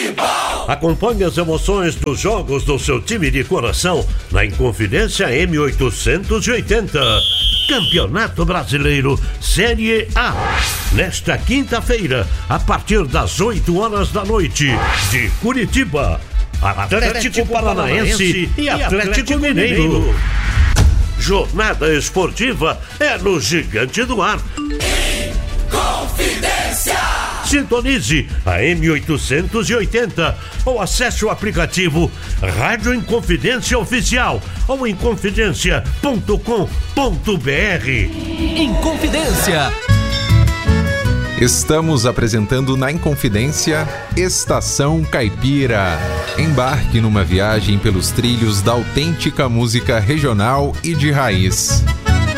Acompanhe as emoções dos jogos do seu time de coração na Inconfidência M880. Campeonato Brasileiro Série A. Nesta quinta-feira, a partir das 8 horas da noite, de Curitiba, Atlético Paranaense e Atlético Mineiro. Jornada esportiva é no Gigante do Ar. Inconfidência! Sintonize a M880 ou acesse o aplicativo Rádio Inconfidência Oficial ou inconfidencia.com.br. Inconfidência. Estamos apresentando na Inconfidência Estação Caipira. Embarque numa viagem pelos trilhos da autêntica música regional e de raiz.